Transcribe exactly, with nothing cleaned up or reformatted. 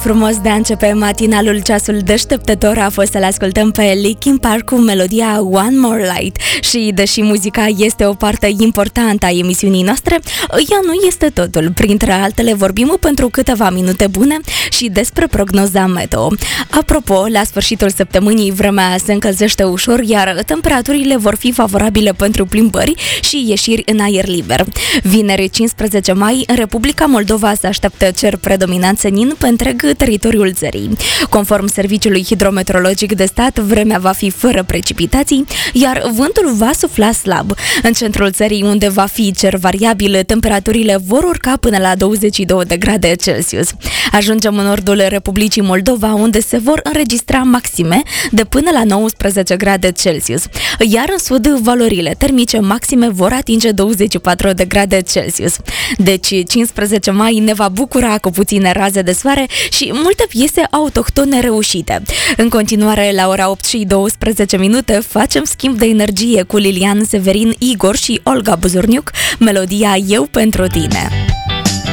frumos de a începe matinalul, ceasul deșteptător a fost să-l ascultăm pe Linkin Park cu melodia One More Light. Și deși muzica este o parte importantă a emisiunii noastre, ea nu este totul. Printre altele vorbim pentru câteva minute bune și despre prognoza meteo. Apropo, la sfârșitul săptămânii vremea se încălzește ușor, iar temperaturile vor fi favorabile pentru plimbări și ieșiri în aer liber. Vineri cincisprezece mai, în Republica Moldova se așteaptă cer predominant senin pe întreg teritoriul țării. Conform Serviciului Hidrometeorologic de Stat, vremea va fi fără precipitații, iar vântul va sufla slab. În centrul țării, unde va fi cer variabil, temperaturile vor urca până la douăzeci și două de grade Celsius. Ajungem în nordul Republicii Moldova, unde se vor înregistra maxime de până la nouăsprezece grade Celsius, iar în sud valorile termice maxime vor atinge douăzeci și patru de grade Celsius. Deci cincisprezece mai ne va bucura cu puține raze de soare și multe piese autohtone reușite. În continuare, la ora opt și douăsprezece minute, facem schimb de energie cu Lilian Severin, Igor și Olga Buzurniuc, melodia Eu pentru tine.